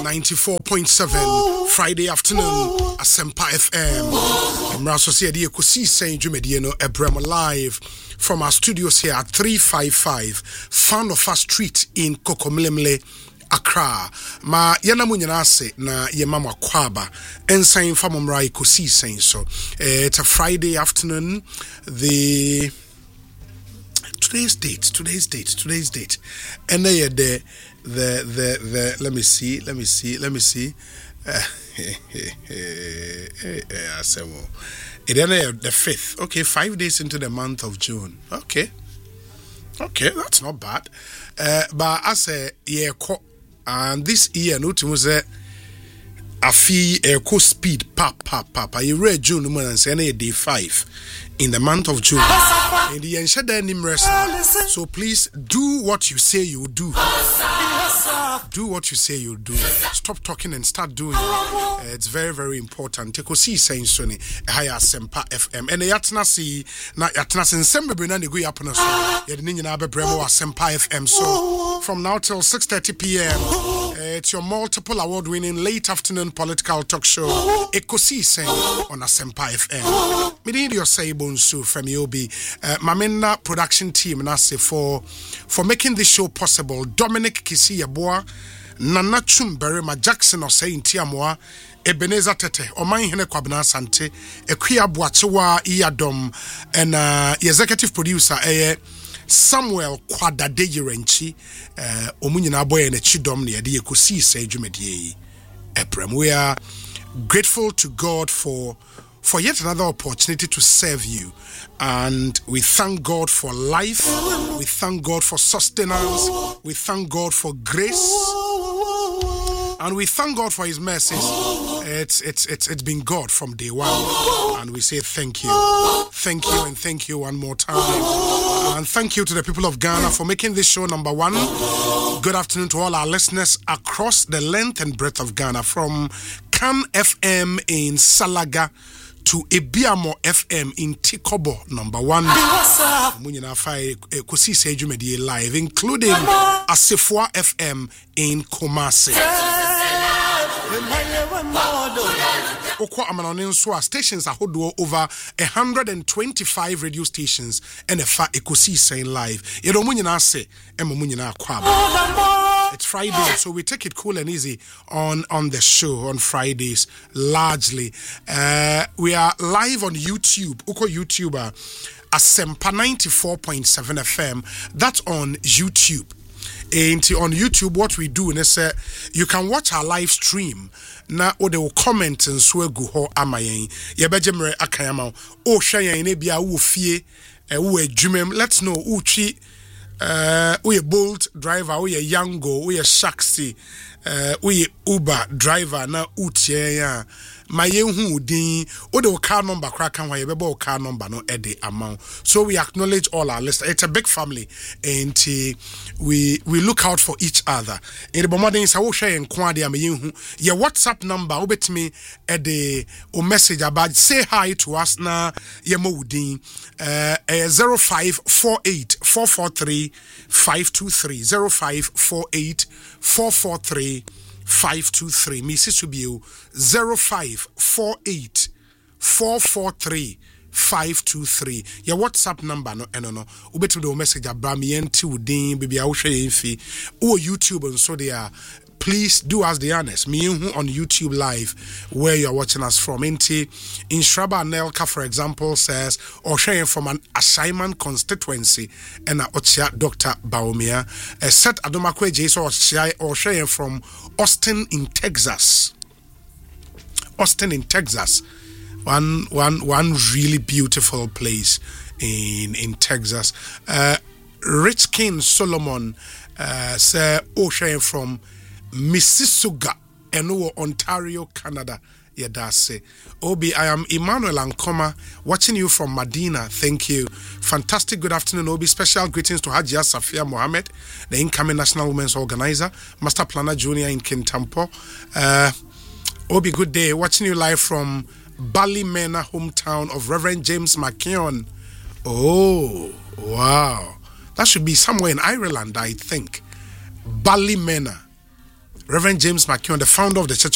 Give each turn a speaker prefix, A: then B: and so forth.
A: 94.7 Friday afternoon Asempa FM. Mraso say dey kosi sen dwumedie no ebrem live from our studios here at 355 Fanofa Street in Kokomelemle, Accra. Ma yana mu nyina ase na ye mama kwaba ensan famomrai kosi sen so. It's a Friday afternoon. Today's date. And the let me see. The 5th. Okay, 5 days into the month of June. Okay, that's not bad. But I say and this year no to say afi echo speed pap. You read June man and say day 5 in the month of June. In the Enshada Nimres. So please do what you say you do. Do what you say you do. Stop talking and start doing. It's very, very important. Take see saying Sony higher Sempa FM. And yatna see na yatna sensem be na go yapon so. Yedini nyina be bremo Sempa FM. So from now till 6:30 p.m. It's your multiple award-winning late afternoon political talk show. Ekosi saying on Sempa FM. Me need your say bonsu from Yobi. Mamena production team na say for making this show possible. Dominic Kisi Yeboah, Nana Chumberima Jackson or saying Tiamoa, Ebenezer Tete, Oman Hene Kwabna Sante, Equia Boachewa Iadom, and executive producer Samuel Kwadadeji Renchi, Omunina Boy and Chidom near the Ekosi Sejumedie. Eprem. We are grateful to God for yet another opportunity to serve you. And we thank God for life. We thank God for sustenance. We thank God for grace. And we thank God for His mercies. It's been God from day one. And we say thank you. Thank you and thank you one more time. And thank you to the people of Ghana for making this show number one. Good afternoon to all our listeners across the length and breadth of Ghana, from Can FM in Salaga to Ebiamo FM in Tikobo, number one. Munyina Fai Kosi Sejumedie live, including Asefwa FM in Kumasi. Okwa Amanonin stations are over 125 radio stations and a fa Ekosi saying live. Yedo munyina se emo munyina kwaba. It's Friday, so we take it cool and easy on the show on Fridays, largely. We are live on YouTube. Uko YouTuber, Asempa 94.7 FM. That's on YouTube. And on YouTube, what we do is you can watch our live stream. Na o de will comment and swear go ho amayen. Yebejemre akayama. O shayen nebia wo fie wo adwumem. Let's know uchi we a Bolt driver, we a Yango, we a Shaxi, we a Uber driver, na utie my hu din o de car number crack and why be car number no e the amount. So we acknowledge all our listeners. It's a big family, and we look out for each other. In the bomarding is how share and kwadi am hu your WhatsApp number obet me e the o message about say hi to us na ye mo din 0548 443 523 0548 443 523. Mrs. Subio 0548 443 523. Your WhatsApp number no ubetu do message abami enti udin baby awhwe yemfi o YouTube and so they are. Please do us the honest. Me on YouTube live where you're watching us from. In Shraba Nelka, for example, says, or sharing from an assignment constituency and Dr. Baumia. Set Adomakwe Jason or sharing from Austin in Texas. One really beautiful place in Texas. Rich King Solomon say sharing from Mississauga, Ontario, Canada. Yadase. Obi, I am Emmanuel Ankoma, watching you from Medina. Thank you. Fantastic good afternoon, Obi. Special greetings to Hajia Safia Mohammed, the incoming National Women's Organizer, Master Planner Junior in Kintampo. Obi, good day. Watching you live from Ballymena, hometown of Reverend James McKeon. Oh, wow. That should be somewhere in Ireland, I think. Ballymena. Reverend James McKeown, the founder of the Church